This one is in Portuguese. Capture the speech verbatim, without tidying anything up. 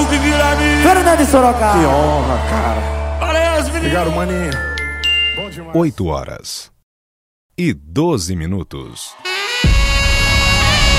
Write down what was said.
Duque Guilherme. Fernando de Sorocaba. Que honra, cara. Valeu, meninos. Obrigado, maninho. Bom demais. oito horas e doze minutos.